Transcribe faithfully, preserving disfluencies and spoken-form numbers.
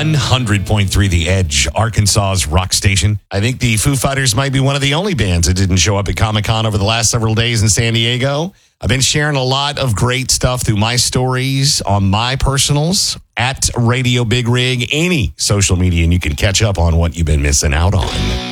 one hundred point three The Edge, Arkansas's rock station. I think the Foo Fighters might be one of the only bands that didn't show up at Comic-Con over the last several days in San Diego. I've been sharing a lot of great stuff through my stories on my personals at Radio Big Rig, any social media, and you can catch up on what you've been missing out on.